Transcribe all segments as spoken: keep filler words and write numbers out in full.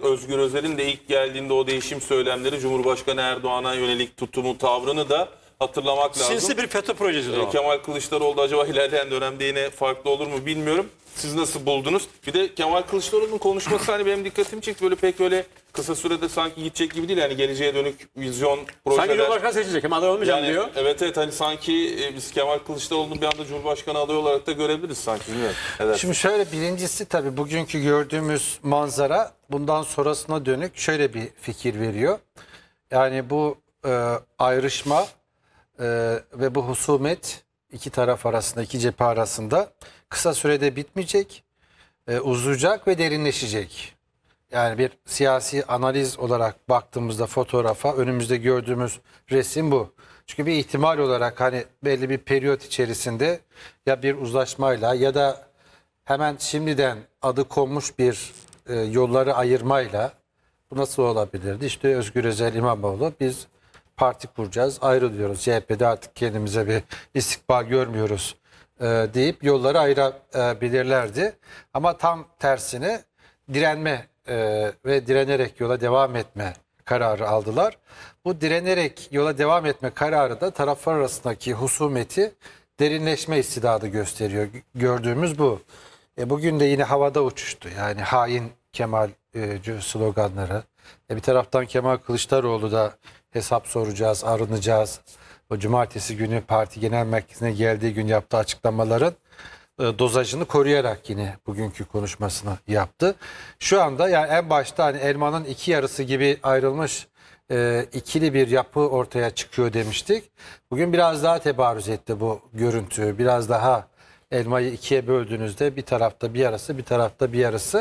Özgür Özel'in de ilk geldiğinde o değişim söylemleri, Cumhurbaşkanı Erdoğan'a yönelik tutumu, tavrını da hatırlamak lazım. Sinsi bir FETÖ projesidir o. Kemal Kılıçdaroğlu da acaba ilerleyen dönemde yine farklı olur mu bilmiyorum. Siz nasıl buldunuz? Bir de Kemal Kılıçdaroğlu'nun konuşması hani benim dikkatimi çekti. Böyle pek öyle kısa sürede sanki gidecek gibi değil. Yani geleceğe dönük vizyon, projeler. Sanki Cumhurbaşkanı seçilecek. Kemal aday olmayacağım Yani, diyor. evet evet hani sanki e, biz Kemal Kılıçdaroğlu'nu bir anda Cumhurbaşkanı adayı olarak da görebiliriz sanki. Bilmiyorum. Evet. Şimdi şöyle, birincisi tabii bugünkü gördüğümüz manzara bundan sonrasına dönük şöyle bir fikir veriyor. Yani bu e, ayrışma e, ve bu husumet iki taraf arasında, iki cephe arasında kısa sürede bitmeyecek, e, uzayacak ve derinleşecek. Yani bir siyasi analiz olarak baktığımızda fotoğrafa önümüzde gördüğümüz resim bu. Çünkü bir ihtimal olarak hani belli bir periyot içerisinde ya bir uzlaşmayla ya da hemen şimdiden adı konmuş bir e, yolları ayırmayla bu nasıl olabilirdi? İşte Özgür Özel, İmamoğlu biz parti kuracağız, ayrılıyoruz. C H P'de artık kendimize bir istikbal görmüyoruz e, deyip yolları ayırabilirlerdi. Ama tam tersine direnme e, ve direnerek yola devam etme kararı aldılar. Bu direnerek yola devam etme kararı da taraflar arasındaki husumeti derinleşme istidadı gösteriyor. Gördüğümüz bu. E, bugün de yine havada uçuştu. Yani hain Kemal e, sloganları. E, bir taraftan Kemal Kılıçdaroğlu da hesap soracağız, arınacağız. O cumartesi günü parti genel merkezine geldiği gün yaptığı açıklamaların e, dozajını koruyarak yine bugünkü konuşmasını yaptı. Şu anda yani en başta hani elmanın iki yarısı gibi ayrılmış e, ikili bir yapı ortaya çıkıyor demiştik. Bugün biraz daha tebarüz etti bu görüntü. Biraz daha elmayı ikiye böldüğünüzde bir tarafta bir yarısı, bir tarafta bir yarısı.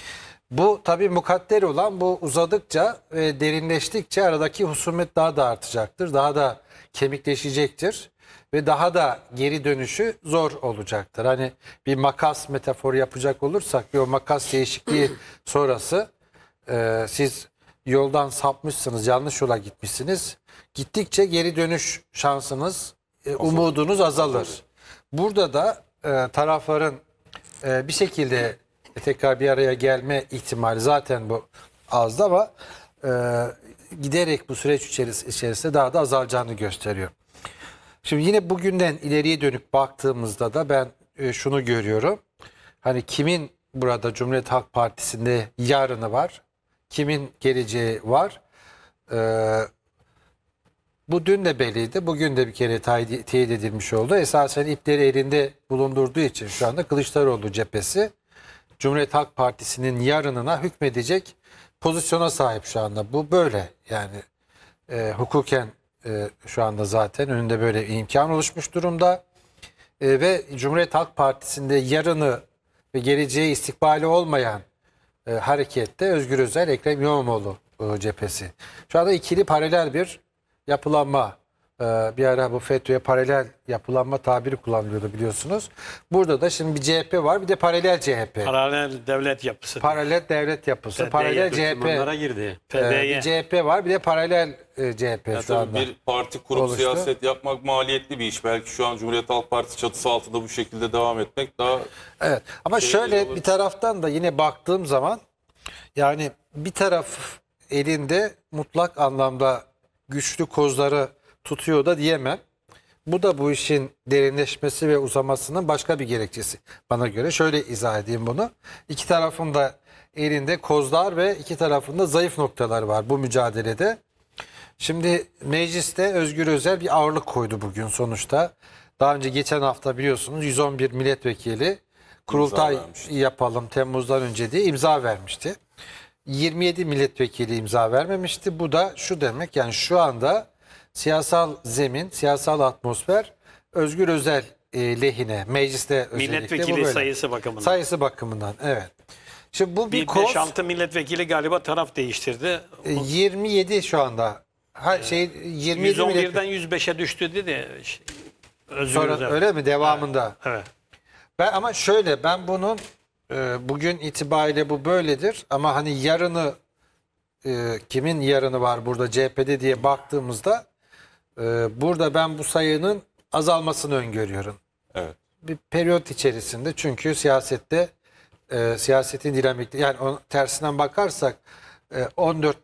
Bu tabii mukadder olan, bu uzadıkça ve derinleştikçe aradaki husumet daha da artacaktır. Daha da kemikleşecektir ve daha da geri dönüşü zor olacaktır. Hani bir makas metaforu yapacak olursak, bir o makas değişikliği sonrası e, siz yoldan sapmışsınız, yanlış yola gitmişsiniz. Gittikçe geri dönüş şansınız, e, umudunuz azalır. Burada da e, tarafların e, bir şekilde tekrar bir araya gelme ihtimali zaten bu azdı ama e, giderek bu süreç içerisinde daha da azalacağını gösteriyor. Şimdi yine bugünden ileriye dönük baktığımızda da ben e, şunu görüyorum. Hani kimin burada Cumhuriyet Halk Partisi'nde yarını var, kimin geleceği var. E, bu dün de belliydi, bugün de bir kere teyit edilmiş oldu. Esasen ipleri elinde bulundurduğu için şu anda Kılıçdaroğlu cephesi Cumhuriyet Halk Partisi'nin yarınına hükmedecek pozisyona sahip şu anda. Bu böyle yani e, hukuken e, şu anda zaten önünde böyle bir imkan oluşmuş durumda. E, ve Cumhuriyet Halk Partisi'nde yarını ve geleceği istikbali olmayan e, harekette Özgür Özel, Ekrem İmamoğlu e, cephesi. Şu anda ikili paralel bir yapılanma. Bir ara bu FETÖ'ye paralel yapılanma tabiri kullanılıyordu biliyorsunuz. Burada da şimdi bir C H P var, bir de paralel C H P. Paralel devlet yapısı. Paralel devlet yapısı, P D Y, paralel C H P. Bunlara girdi. Ee, P D Y. bir C H P var, bir de paralel e, C H P Yani şu tabii anda. bir parti kurup oluştu. siyaset yapmak maliyetli bir iş. Belki şu an Cumhuriyet Halk Partisi çatısı altında bu şekilde devam etmek daha... Evet ama şey şöyle olur. bir taraftan da yine baktığım zaman yani bir taraf elinde mutlak anlamda güçlü kozları tutuyor da diyemem. Bu da bu işin derinleşmesi ve uzamasının başka bir gerekçesi bana göre. Şöyle izah edeyim bunu. İki tarafın da elinde kozlar ve iki tarafında zayıf noktalar var bu mücadelede. Şimdi mecliste Özgür Özel bir ağırlık koydu bugün sonuçta. Daha önce geçen hafta biliyorsunuz yüz on bir milletvekili kurultay yapalım Temmuz'dan önce diye imza vermişti. yirmi yedi milletvekili imza vermemişti. Bu da şu demek, yani şu anda siyasal zemin, siyasal atmosfer Özgür Özel e, lehine, mecliste özellikle Milletvekili bu böyle. sayısı bakımından. Sayısı bakımından, evet. Şimdi bu bir, Bir koz. beş altı milletvekili galiba taraf değiştirdi. E, yirmi yedi şu anda. Ha, şey yirmi yedi yüz on birden milletvekili. yüz beşe düştü dedi. Özgür Sonra Özel. öyle mi devamında? Evet. Ben ama şöyle, ben bunun e, bugün itibariyle bu böyledir ama hani yarını e, kimin yarını var burada C H P'de diye baktığımızda e, burada ben bu sayının azalmasını öngörüyorum. Evet. Bir periyot içerisinde, çünkü siyasette e, siyasetin dinamikliği, yani onun tersinden bakarsak e, on dört